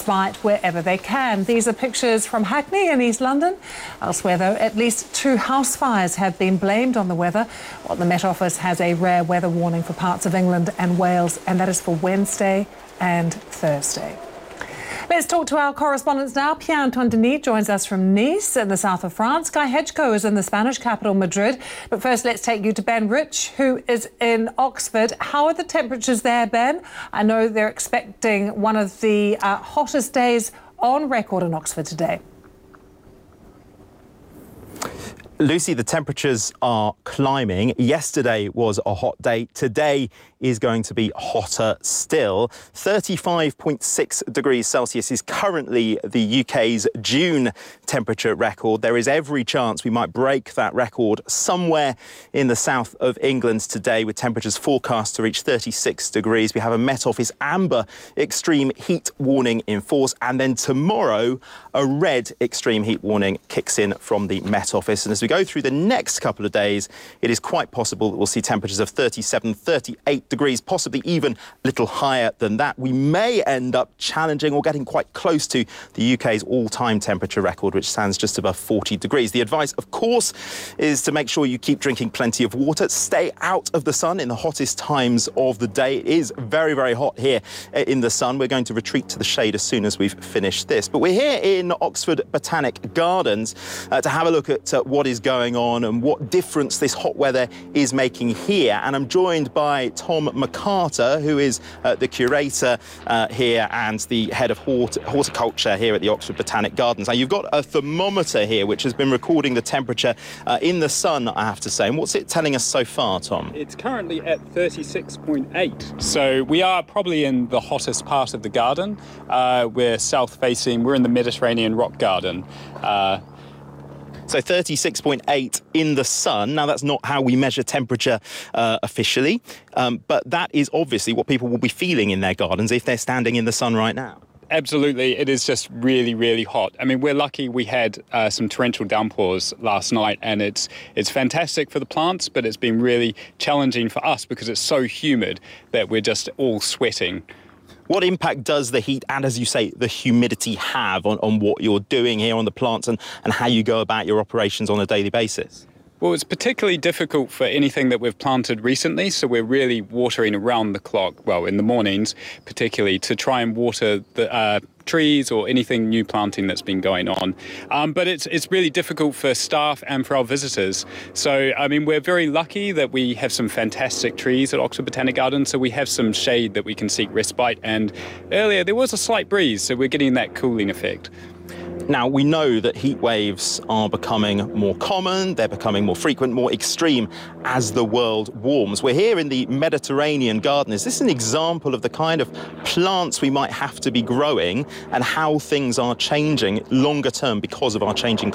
respite wherever they can. These are pictures from Hackney in East London. Elsewhere, though, at least 2 house fires have been blamed on the weather. Well, the Met Office has a rare weather warning for parts of England and Wales, and that is for Wednesday and Thursday. Let's talk to our correspondents now. Pierre-Antoine Denis joins us from Nice in the south of France. Guy Hedgecoe is in the Spanish capital, Madrid. But first, let's take you to Ben Rich, who is in Oxford. How are the temperatures there, Ben? I know they're expecting one of the hottest days on record in Oxford today. Lucy, the temperatures are climbing. Yesterday was a hot day. Today is going to be hotter still. 35.6 degrees Celsius is currently the UK's June temperature record. There is every chance we might break that record somewhere in the south of England today, with temperatures forecast to reach 36 degrees. We have a Met Office amber extreme heat warning in force. And then tomorrow, a red extreme heat warning kicks in from the Met Office. And as we go through the next couple of days, it is quite possible that we'll see temperatures of 37, 38 degrees, possibly even a little higher than that. We may end up challenging or getting quite close to the UK's all-time temperature record, which stands just above 40 degrees. The advice, of course, is to make sure you keep drinking plenty of water. Stay out of the sun in the hottest times of the day. It is very, very hot here in the sun. We're going to retreat to the shade as soon as we've finished this. But we're here in Oxford Botanic Gardens to have a look at what is going on and what difference this hot weather is making here. And I'm joined by Tom McCarter, who is the curator here and the head of horticulture here at the Oxford Botanic Gardens. Now, you've got a thermometer here which has been recording the temperature in the sun, I have to say. And what's it telling us so far, Tom? It's currently at 36.8. So we are probably in the hottest part of the garden. We're south-facing. We're in the Mediterranean rock garden. So 36.8 in the sun. Now, that's not how we measure temperature officially, but that is obviously what people will be feeling in their gardens if they're standing in the sun right now. Absolutely. It is just really, really hot. I mean, we're lucky we had some torrential downpours last night, and it's fantastic for the plants, but it's been really challenging for us because it's so humid that we're just all sweating. What impact does the heat and, as you say, the humidity have on what you're doing here on the plants and how you go about your operations on a daily basis? Well, it's particularly difficult for anything that we've planted recently, so we're really watering around the clock, well, in the mornings particularly, to try and water the trees or anything new planting that's been going on. But it's really difficult for staff and for our visitors. So, I mean, we're very lucky that we have some fantastic trees at Oxford Botanic Gardens, so we have some shade that we can seek respite. And earlier there was a slight breeze, so we're getting that cooling effect. Now, we know that heat waves are becoming more common, they're becoming more frequent, more extreme as the world warms. We're here in the Mediterranean garden. Is this an example of the kind of plants we might have to be growing and how things are changing longer term because of our changing climate?